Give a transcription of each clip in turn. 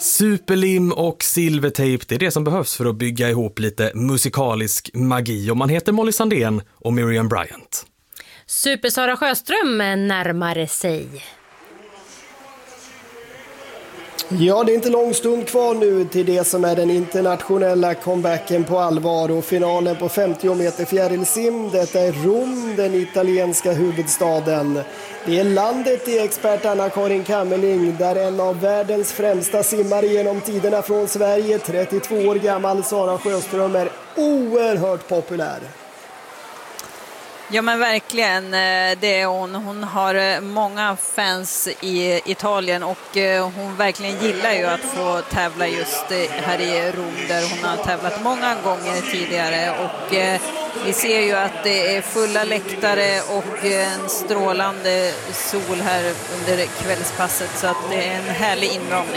Superlim och silvertejp, det är det som behövs för att bygga ihop lite musikalisk magi. Och man heter Molly Sandén och Miriam Bryant. Super-Sara Sjöström närmare sig. Ja, det är inte lång stund kvar nu till det som är den internationella comebacken på allvar och finalen på 50 meter fjärilsim. Detta är Rom, den italienska huvudstaden. Det är landet i expert Anna-Karin Kammerling, där en av världens främsta simmare genom tiderna från Sverige, 32 år gammal Sara Sjöström, är oerhört populär. Ja, men verkligen, det är hon. Hon har många fans i Italien och hon verkligen gillar ju att få tävla just här i Rom, där hon har tävlat många gånger tidigare. Och vi ser ju att det är fulla läktare och en strålande sol här under kvällspasset, så att det är en härlig inramning.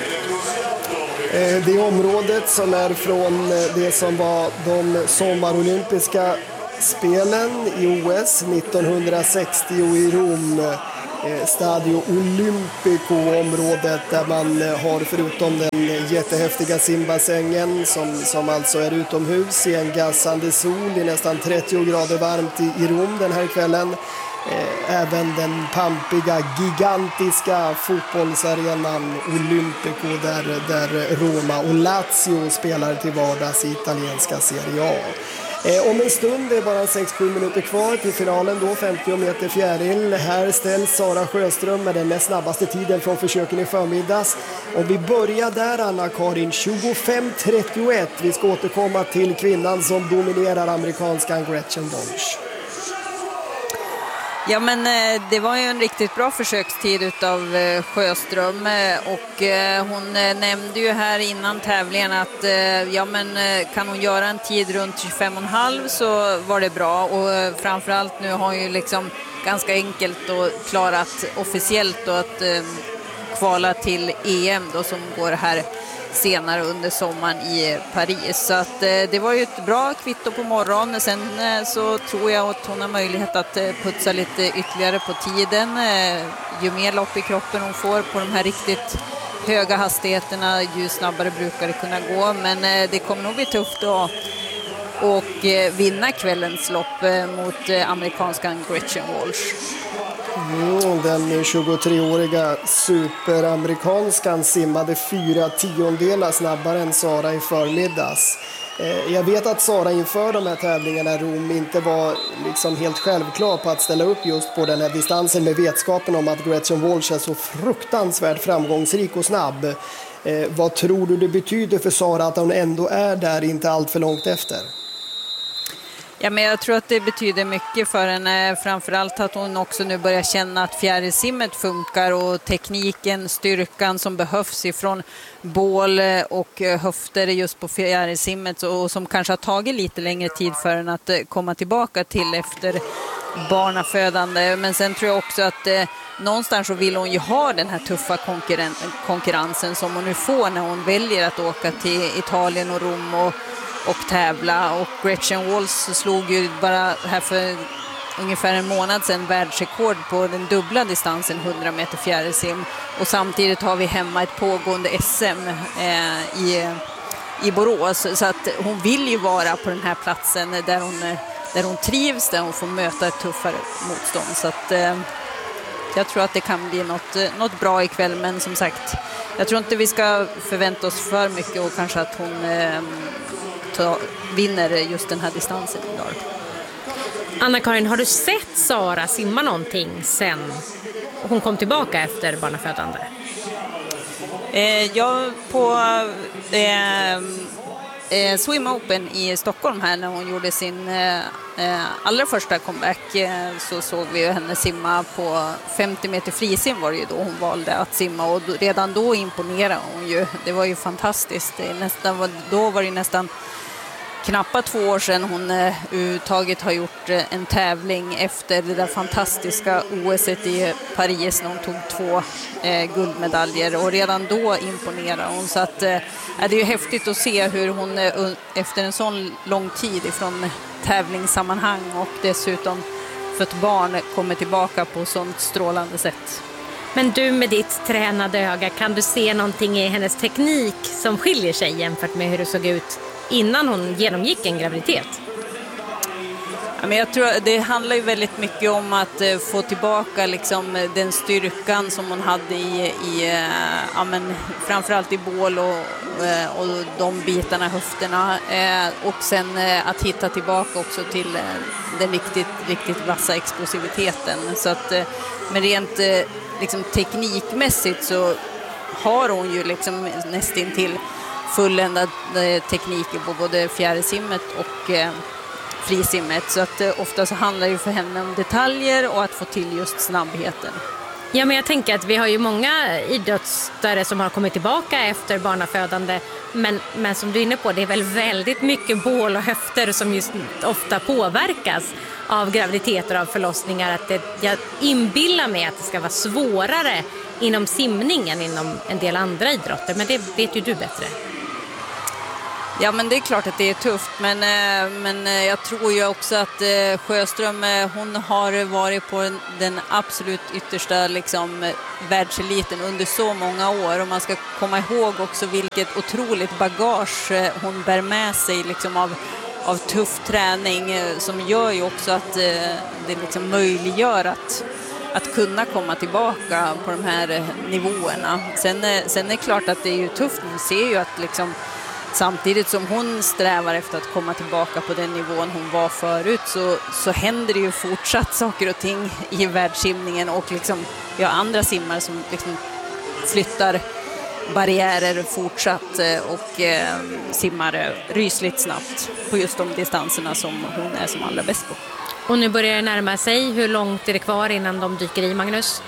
Det området som är från det som var de sommarolympiska spelen i OS 1960 i Rom, Stadio Olimpico-området, där man har förutom den jättehäftiga simbassängen som alltså är utomhus i en gassande sol i nästan 30 grader varmt i Rom den här kvällen. Även den pampiga, gigantiska fotbollsarenan Olimpico där Roma och Lazio spelar till vardags i italienska Serie A. Om en stund, det är bara 6-7 minuter kvar till finalen då, 50 meter fjäril. Här ställs Sara Sjöström med den näst snabbaste tiden från försöken i förmiddags. Och vi börjar där, Anna-Karin, 25.31. Vi ska återkomma till kvinnan som dominerar amerikanskan Gretchen Walsh. Ja, men det var ju en riktigt bra försökstid utav Sjöström och hon nämnde ju här innan tävlingen att ja, men kan hon göra en tid runt 25,5 så var det bra, och framförallt nu har hon ju liksom ganska enkelt och klarat officiellt då att kvala till EM då, som går här senare under sommaren i Paris. Så att det var ju ett bra kvitto på morgonen. Sen så tror jag att hon har möjlighet att putsa lite ytterligare på tiden. Ju mer lopp i kroppen hon får på de här riktigt höga hastigheterna, ju snabbare brukar det kunna gå. Men det kommer nog bli tufft då och vinna kvällens lopp mot amerikanskan Gretchen Walsh. Den 23-åriga superamerikanskan simmade 4/10 snabbare än Sara i förmiddags. Jag vet att Sara inför de här tävlingarna i Rom inte var liksom helt självklar på att ställa upp just på den här distansen, med vetskapen om att Gretchen Walsh är så fruktansvärt framgångsrik och snabb. Vad tror du det betyder för Sara att hon ändå är där inte allt för långt efter? Ja, men jag tror att det betyder mycket för henne, framförallt att hon också nu börjar känna att fjärilsimmet funkar, och tekniken, styrkan som behövs ifrån bål och höfter just på fjärilsimmet, och som kanske har tagit lite längre tid för henne att komma tillbaka till efter barnafödande. Men sen tror jag också att någonstans så vill hon ju ha den här tuffa konkurrensen som hon nu får när hon väljer att åka till Italien och Rom och tävla. Och Gretchen Walsh slog ju bara här för ungefär en månad sedan världsrekord på den dubbla distansen 100 meter fjärilsim, och samtidigt har vi hemma ett pågående SM i Borås, så att hon vill ju vara på den här platsen där hon trivs, där hon får möta ett tuffare motstånd. Så att jag tror att det kan bli något bra ikväll, men som sagt, jag tror inte vi ska förvänta oss för mycket, och kanske att hon vinner just den här distansen idag. Anna-Karin, har du sett Sara simma någonting sen hon kom tillbaka efter barnafödande? Jag på Swim Open i Stockholm här, när hon gjorde sin allra första comeback, så såg vi henne simma på 50 meter frisim, var det ju då hon valde att simma, och redan då imponerade hon ju. Det var ju fantastiskt. Då var det nästan knappt 2 år sedan hon uttaget har gjort en tävling efter det där fantastiska OS-et i Paris när hon tog 2 guldmedaljer, och redan då imponerar hon. Så att det är ju häftigt att se hur hon efter en sån lång tid ifrån tävlingssammanhang och dessutom för ett barn kommer tillbaka på sånt strålande sätt. Men du med ditt tränade öga, kan du se någonting i hennes teknik som skiljer sig jämfört med hur det såg ut innan hon genomgick en graviditet? Men jag tror det handlar ju väldigt mycket om att få tillbaka liksom den styrkan som hon hade framförallt i bål och de bitarna, höfterna, och sen att hitta tillbaka också till den riktigt vassa explosiviteten. Så att, men rent liksom teknikmässigt så har hon ju liksom nästintill fulländad teknik på både fjärilsimmet och frisimmet, så att ofta så handlar det för henne om detaljer och att få till just snabbheten. Ja, men jag tänker att vi har ju många idrottare som har kommit tillbaka efter barnafödande, men som du är inne på, det är väl väldigt mycket bål och höfter som just ofta påverkas av graviditeter och av förlossningar. Jag inbillar mig att det ska vara svårare inom simningen inom en del andra idrotter, men det vet ju du bättre. Ja, men det är klart att det är tufft, men jag tror ju också att Sjöström, hon har varit på den absolut yttersta liksom, världseliten under så många år, och man ska komma ihåg också vilket otroligt bagage hon bär med sig liksom, av tuff träning, som gör ju också att det liksom möjliggör att kunna komma tillbaka på de här nivåerna. Sen är det klart att det är ju tufft. Vi ser ju att liksom, samtidigt som hon strävar efter att komma tillbaka på den nivån hon var förut, så händer det ju fortsatt saker och ting i världssimningen, och liksom, vi har andra simmare som liksom flyttar barriärer fortsatt och simmar rysligt snabbt på just de distanserna som hon är som allra bäst på. Och nu börjar det närma sig. Hur långt är det kvar innan de dyker i, Magnus?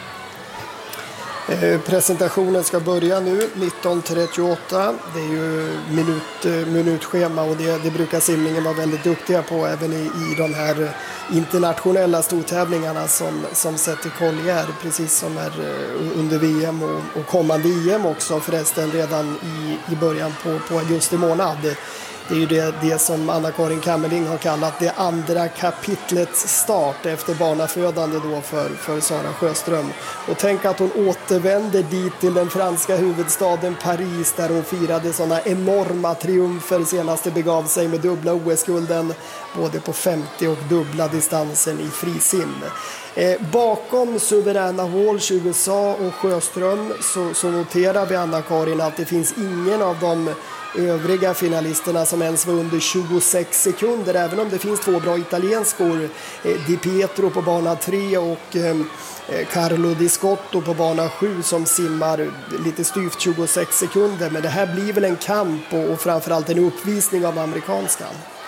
Presentationen ska börja nu 19:38. Det är ju minutschema, och det brukar simningen vara väldigt duktiga på även i de här internationella stortävlingarna som sätter Collier, precis som är under VM och kommande EM också förresten redan i början på augusti månad. Det är ju det som Anna-Karin Kammerling har kallat det andra kapitlets start efter barnafödande då för Sara Sjöström. Och tänk att hon återvände dit till den franska huvudstaden Paris, där hon firade sådana enorma triumfer senast det begav sig med dubbla OS-gulden både på 50 och dubbla distansen i frisim. Bakom suveräna Walsh, USA och Sjöström så noterar vi, Anna-Karin, att det finns ingen av de övriga finalisterna som ens var under 26 sekunder, även om det finns två bra italienskor, Di Pietro på bana 3 och Carlo Di Scotto på bana 7, som simmar lite styvt 26 sekunder. Men det här blir väl en kamp och framförallt en uppvisning av amerikanskan.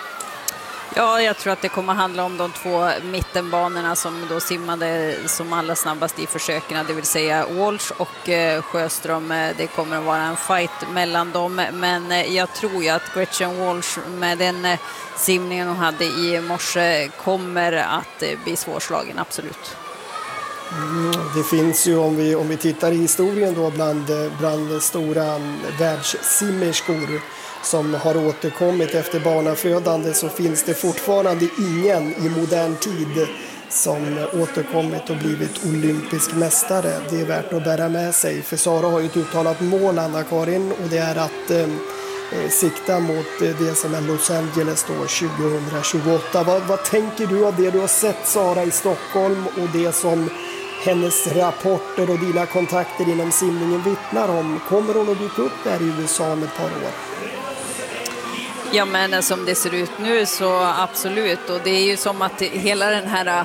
Ja, jag tror att det kommer handla om de två mittenbanorna som då simmade som allra snabbast i försöken, det vill säga Walsh och Sjöström. Det kommer att vara en fight mellan dem, men jag tror ju att Gretchen Walsh med den simningen hon hade i morse kommer att bli svårslagen, absolut. Det finns ju, om vi tittar i historien då, bland stora världssimmerskor som har återkommit efter barnafödande, så finns det fortfarande ingen i modern tid som återkommit och blivit olympisk mästare. Det är värt att bära med sig, för Sara har ju ett uttalat mål, Anna-Karin, och det är att sikta mot det som är Los Angeles då 2028. Vad tänker du av det du har sett Sara i Stockholm och det som hennes rapporter och dina kontakter inom simningen vittnar om? Kommer hon att dyka upp där i USA om ett par år? Ja, men som det ser ut nu så absolut, och det är ju som att hela den här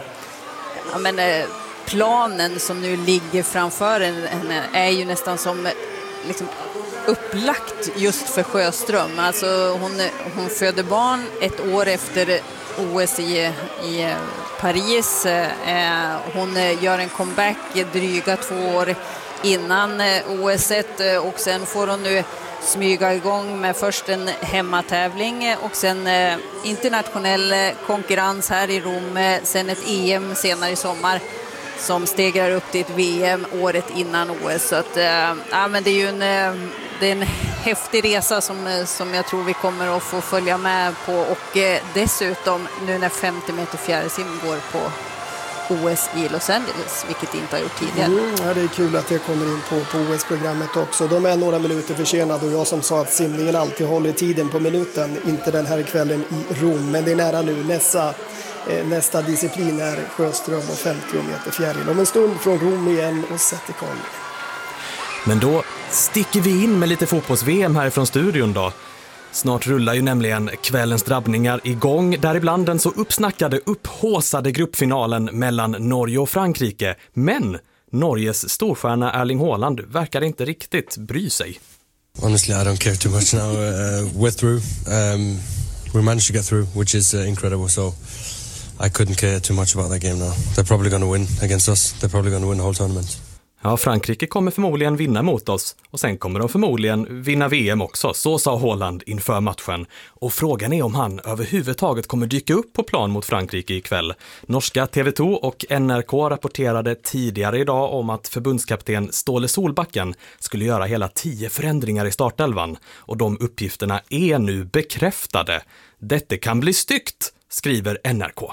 planen som nu ligger framför henne är ju nästan som liksom upplagt just för Sjöström. Alltså hon föder barn ett år efter OS i Paris. Hon gör en comeback dryga 2 år innan OS-et, och sen får hon nu smyga igång med först en hemmatävling och sen internationell konkurrens här i Rom, sen ett EM senare i sommar som stegrar upp till ett VM året innan OS. Så att, men det är ju en häftig resa som jag tror vi kommer att få följa med på, och dessutom nu när 50 meter fjärilsim går på OS i Los Angeles, vilket inte har gjort tidigare. Ja, det är kul att det kommer in på OS-programmet också. De är några minuter försenade och jag som sa att simningen alltid håller tiden på minuten, inte den här kvällen i Rom, men det är nära nu. Nästa disciplin är sjöström och 50 meter fjäril. Om en stund från Rom igen och sätter koll. Men då sticker vi in med lite fotbolls-VM härifrån studion då. Snart rullar ju nämligen kvällens drabbningar igång, däribland den så uppsnackade, upphåsade gruppfinalen mellan Norge och Frankrike. Men Norges storstjärna Erling Haaland verkar inte riktigt bry sig. Honestly, I don't care too much now. We're through. We managed to get through, which is incredible. So I couldn't care too much about that game now. They're probably going to win against us. They're probably going to win the whole tournament. Ja, Frankrike kommer förmodligen vinna mot oss och sen kommer de förmodligen vinna VM också, så sa Haaland inför matchen. Och frågan är om han överhuvudtaget kommer dyka upp på plan mot Frankrike ikväll. Norska TV2 och NRK rapporterade tidigare idag om att förbundskapten Ståle Solbacken skulle göra hela 10 förändringar i startelvan. Och de uppgifterna är nu bekräftade. Detta kan bli styggt, skriver NRK.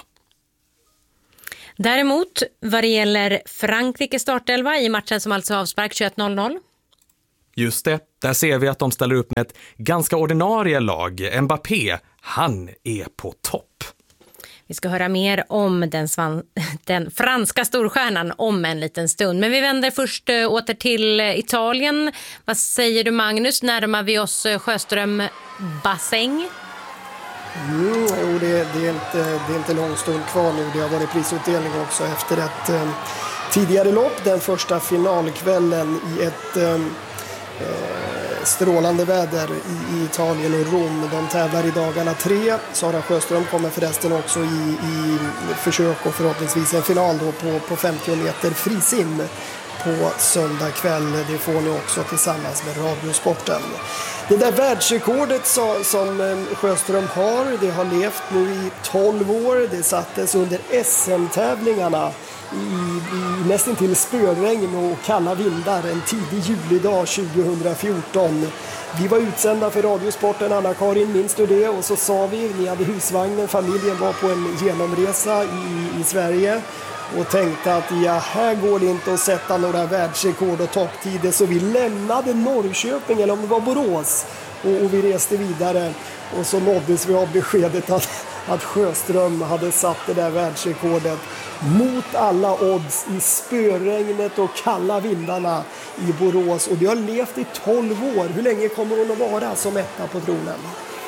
Däremot, vad det gäller Frankrike startelva i matchen som alltså avspark 21:00. Just det, där ser vi att de ställer upp med ett ganska ordinarie lag. Mbappé, han är på topp. Vi ska höra mer om den franska storstjärnan om en liten stund. Men vi vänder först åter till Italien. Vad säger du, Magnus? Närmar vi oss Sjöström bassäng? Jo, det är inte lång stund kvar nu. Det har varit prisutdelning också efter ett tidigare lopp. Den första finalkvällen i ett strålande väder i Italien och Rom. De tävlar i dagarna 3. Sara Sjöström kommer förresten också i försök och förhoppningsvis en final då på 50 meter frisim på söndag kväll. Det får ni också tillsammans med Radiosporten. Det där världsrekordet som Sjöström har, det har levt nu i 12 år. Det sattes under SM-tävlingarna i nästan till spöregn och kalla vindar en tidig julidag 2014. Vi var utsända för Radiosporten, Anna-Karin, minns du det? Och så sa ni hade husvagnen, familjen var på en genomresa i Sverige. Och tänkte att här går det inte att sätta några världsrekord och topptider. Så vi lämnade Norrköping, eller om det var Borås, och vi reste vidare. Och så nåddes vi av beskedet att Sjöström hade satt det där världsrekordet mot alla odds i spöregnet och kalla vindarna i Borås. Och det har levt i 12 år. Hur länge kommer hon att vara som etta på tronen?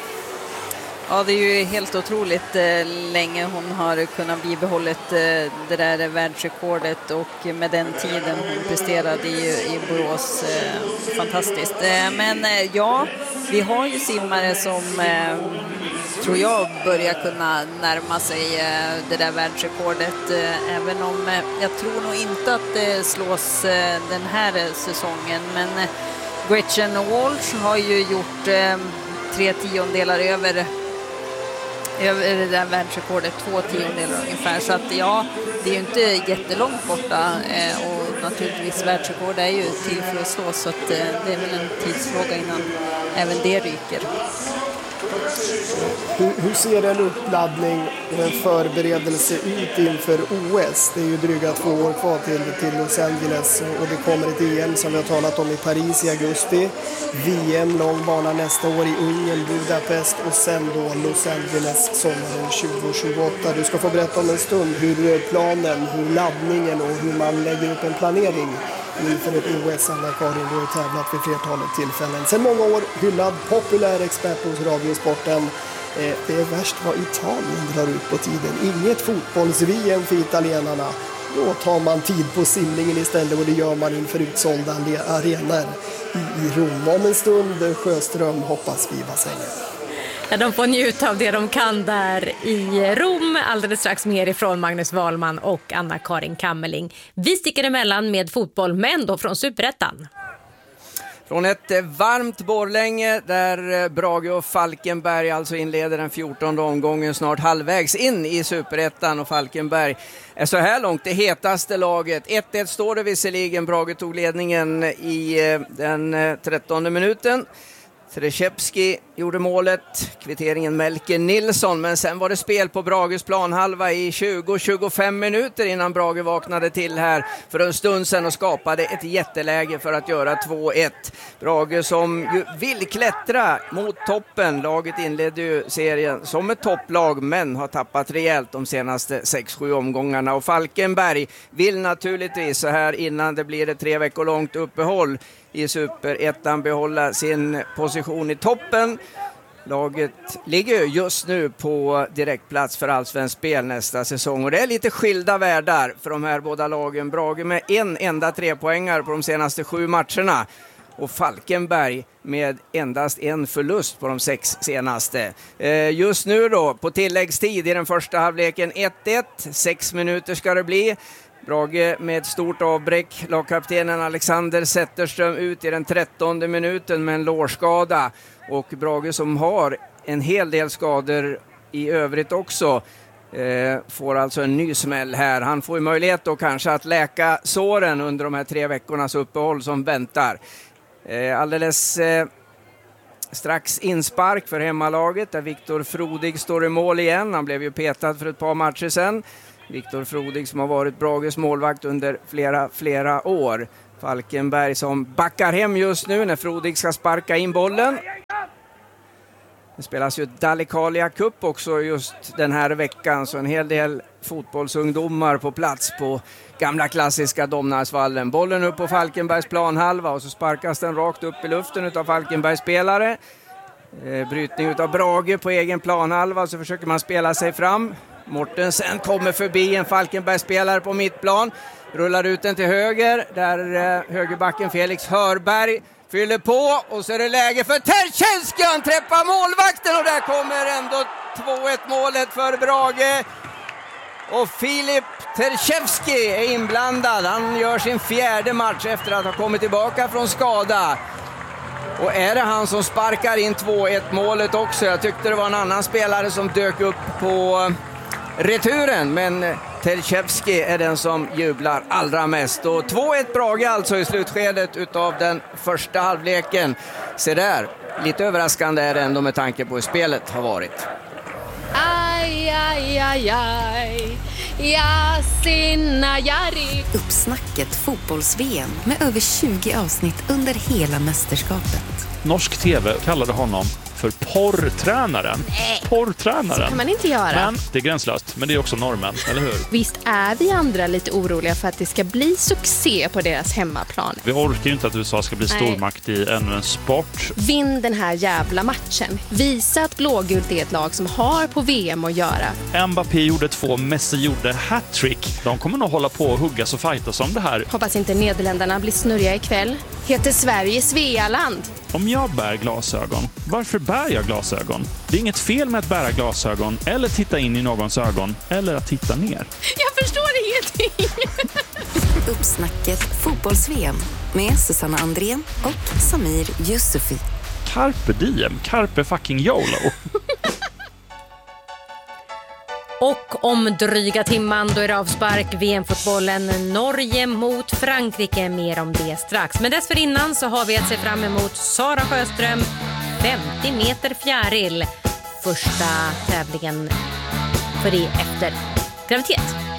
Ja, det är ju helt otroligt länge hon har kunnat bibehållit det där världsrekordet, och med den tiden hon presterade i Borås, fantastiskt. Men ja, vi har ju simmare som tror jag börjar kunna närma sig det där världsrekordet, även om jag tror nog inte att det slås den här säsongen. Men Gretchen Walsh har ju gjort 3/10 över det där världsrekordet, 2/10 ungefär. Så att ja, det är ju inte jättelångt borta, och naturligtvis världsrekord är ju till för att slå, så att det är väl en tidsfråga innan även det ryker. Hur ser en uppladdning och en förberedelse ut inför OS? Det är ju dryga 2 år kvar till Los Angeles, och det kommer ett EM som vi har talat om i Paris i augusti. VM, lång bana nästa år i Ungern, Budapest, och sen då Los Angeles sommaren 2028. Du ska få berätta om en stund hur planen, hur laddningen och hur man lägger upp en planering inför ett OS. Anna-Karin, du har tävlat vid flertalet tillfällen. Sen många år hyllad, populär expert hos Radiosporten. Det är värst vad Italien drar ut på tiden. Inget fotbolls-VM för italienarna. Då tar man tid på simningen istället, och det gör man inför utsålda arenor i Rom. Om en stund Sjöström hoppas vi i bassängen. Ja, de får njuta av det de kan där i Rom. Alldeles strax mer ifrån Magnus Wahlman och Anna-Karin Kammerling. Vi sticker emellan med fotboll, men då från Superettan. Från ett varmt Borlänge där Brage och Falkenberg alltså inleder den 14:e omgången, snart halvvägs in i Superettan, och Falkenberg är så här långt det hetaste laget. 1-1 står det visserligen. Brage tog ledningen i den 13:e minuten. Treshevski gjorde målet, kvitteringen Melker Nilsson, men sen var det spel på Brages planhalva i 20-25 minuter innan Brage vaknade till här för en stund sedan och skapade ett jätteläge för att göra 2-1. Brage som ju vill klättra mot toppen. Laget inledde ju serien som ett topplag men har tappat rejält de senaste 6-7 omgångarna, och Falkenberg vill naturligtvis så här innan det blir ett 3 veckor långt uppehåll i Superettan behålla sin position i toppen. Laget ligger just nu på direktplats för allsvensk spel nästa säsong, och det är lite skilda världar för de här båda lagen. Brage med en enda 3-poängare på de senaste 7 matcherna och Falkenberg med endast en förlust på de 6 senaste. Just nu då på tilläggstid i den första halvleken 1-1, 6 minuter ska det bli. Brage med stort avbräck, lagkaptenen Alexander Zetterström ut i den 13:e minuten med en lårskada, och Brage som har en hel del skador i övrigt också får alltså en ny smäll här. Han får ju möjlighet då kanske att läka såren under de här 3 veckornas uppehåll som väntar. Alldeles strax inspark för hemmalaget där Viktor Frodig står i mål igen. Han blev ju petad för ett par matcher sedan. Viktor Frodig som har varit Brages målvakt under flera år. Falkenberg som backar hem just nu när Frodig ska sparka in bollen. Det spelas ju Dalecarlia Cup också just den här veckan, så en hel del fotbollsungdomar på plats på gamla klassiska Domnarsvallen. Bollen upp på Falkenbergs planhalva och så sparkas den rakt upp i luften utav Falkenbergs spelare. Brytning utav Brage på egen planhalva, så försöker man spela sig fram. Mortensen kommer förbi en Falkenbergsspelare på mittplan, rullar ut den till höger där högerbacken Felix Hörberg fyller på, och så är det läge för Terchenski, han träffar målvakten och där kommer ändå 2-1 målet för Brage. Och Filip Terchenski är inblandad, han gör sin 4:e match efter att ha kommit tillbaka från skada. Och är det han som sparkar in 2-1 målet också? Jag tyckte det var en annan spelare som dök upp på returen, men Terchenski är den som jublar allra mest. Och 2-1 Brage alltså i slutskedet utav den första halvleken. Se där, lite överraskande är det ändå med tanke på hur spelet har varit. Aj, aj, aj, aj. Ja, sinna, jari. Uppsnacket fotbolls-VM med över 20 avsnitt under hela mästerskapet. Norsk TV kallade honom för porrtränaren. Porrtränaren. Så kan man inte göra. Men det är gränslöst, men det är också normen, eller hur? Visst är vi andra lite oroliga för att det ska bli succé på deras hemmaplan. Vi orkar ju inte att USA ska bli stormakt i ännu en sport. Vinn den här jävla matchen. Visa att blågult är ett lag som har på VM att göra. Mbappé gjorde 2, Messi gjorde hattrick. De kommer nog hålla på och huggas och fightas om det här. Hoppas inte Nederländerna blir snurriga ikväll. Heter Sverige Svealand? Om jag bär glasögon, varför bär jag glasögon? Det är inget fel med att bära glasögon eller titta in i någons ögon eller att titta ner. Jag förstår ingenting. Uppsnacket fotbolls-VM med Susanna Andrén och Samir Yusufi. Carpe diem, carpe fucking YOLO. Och om dryga timman då är det avspark VM-fotbollen Norge mot Frankrike. Mer om det strax. Men dessförinnan så har vi att se fram emot Sara Sjöström 50 meter fjäril. Första tävlingen för det efter graviditet.